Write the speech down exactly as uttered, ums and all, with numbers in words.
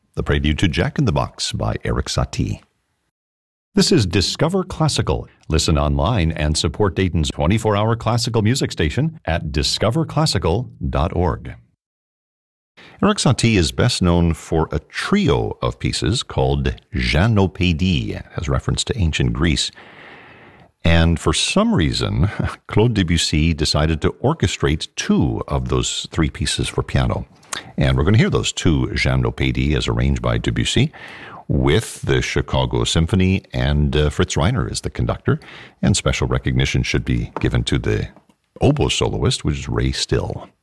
the prelude to Jack in the Box by Erik Satie. This is Discover Classical. Listen online and support Dayton's twenty-four hour classical music station at discover classical dot org. Erik Satie is best known for a trio of pieces called Jeanopédie, as reference to ancient Greece. And for some reason, Claude Debussy decided to orchestrate two of those three pieces for piano. And we're going to hear those two Jeanopédie as arranged by Debussy with the Chicago Symphony, and uh, Fritz Reiner is the conductor. And special recognition should be given to the oboe soloist, which is Ray Still.